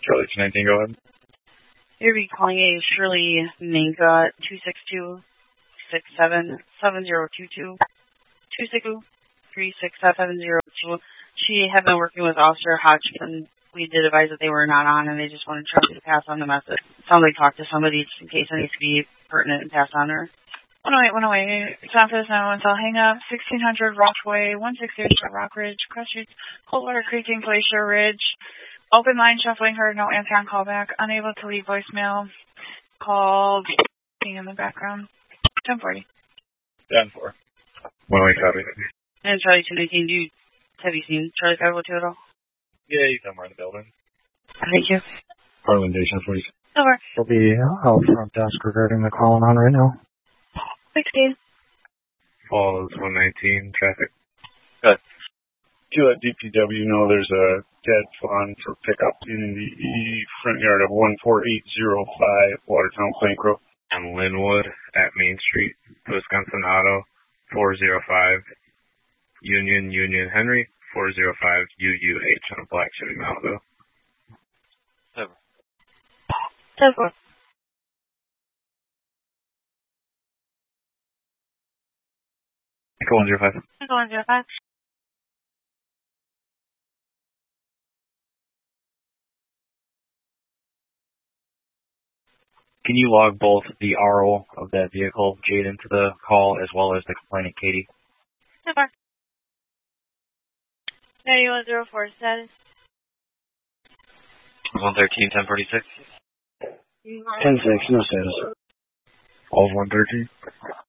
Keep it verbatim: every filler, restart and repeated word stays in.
Charlie two nineteen, go ahead. You'll be calling a Shirley Minka, two six two, six seven, seven zero two two, two six two, three six seven zero two. She had been working with Officer Hodgson. We did advise that they were not on, and they just wanted Charlie to pass on the message. Sounds like talk to somebody just in case it needs to be pertinent and pass on her. one oh eight, one oh eight, time for this nine one one cell hang up, sixteen hundred Rockaway, one six zero Rock Ridge, Crest Street, Coldwater Creek, Glacier Ridge. Open line shuffling her, no answer on callback, unable to leave voicemail. Called, being in the background. ten forty. ten four. one oh eight, copy. And Charlie two nineteen, do you, have you seen Charlie five oh two at all? Yeah, he's somewhere in the building. Thank you. Harlan Station, please. Over. We'll be out front desk regarding the calling on right now. sixteen. Falls one nineteen, traffic. Good. Do you let D P W know there's a dead fawn for pickup in the front yard of one four eight zero five Watertown Plank Road? On Linwood at Main Street, Wisconsin Auto, four zero five, Union, Union Henry, four zero five U U H on a black Chevy Malibu. Over. ten four. Echo one zero five. Echo one zero five. Can you log both the R O of that vehicle, Jade, into the call, as well as the complainant, Katie? Over. ninety-one zero four status. one thirteen, ten forty-six. ten six, no status. Falls one thirteen.